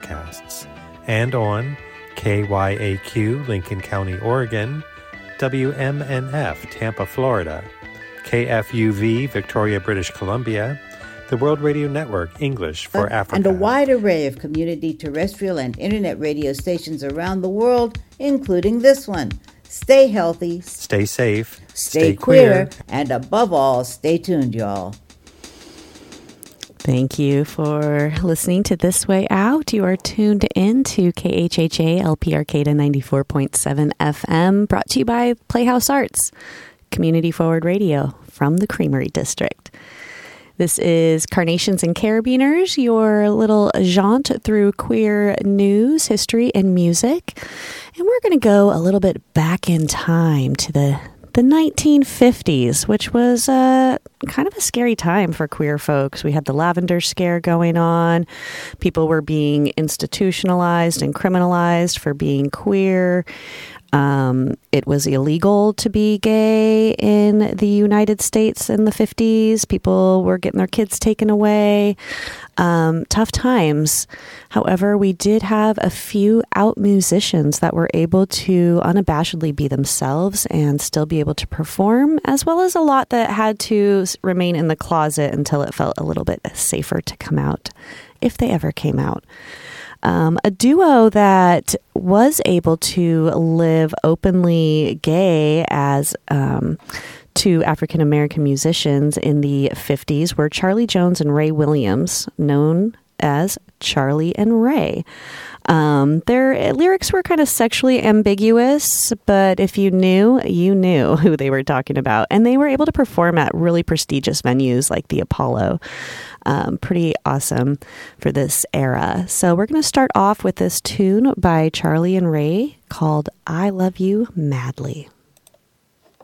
podcasts, and on KYAQ, Lincoln County, Oregon, WMNF, Tampa, Florida, KFUV, Victoria, British Columbia, the World Radio Network, English for Africa. And a wide array of community terrestrial and internet radio stations around the world, including this one. Stay healthy. Stay safe. Stay queer. And above all, stay tuned, y'all. Thank you for listening to This Way Out. You are tuned in to KHHA LP Arcata 94.7 FM, brought to you by Playhouse Arts, community forward radio from the Creamery District. This is Carnations and Carabiners, your little jaunt through queer news, history, and music. And we're going to go a little bit back in time to the 1950s, which was kind of a scary time for queer folks. We had the Lavender Scare going on. People were being institutionalized and criminalized for being queer. It was illegal to be gay in the United States in the 50s. People were getting their kids taken away. Tough times. However, we did have a few out musicians that were able to unabashedly be themselves and still be able to perform, as well as a lot that had to remain in the closet until it felt a little bit safer to come out, if they ever came out. A duo that was able to live openly gay as two African-American musicians in the 50s were Charlie Jones and Ray Williams, known as Charlie and Ray. Their lyrics were kind of sexually ambiguous, but if you knew, you knew who they were talking about. And they were able to perform at really prestigious venues like the Apollo. Pretty awesome for this era. So we're going to start off with this tune by Charlie and Ray called I Love You Madly.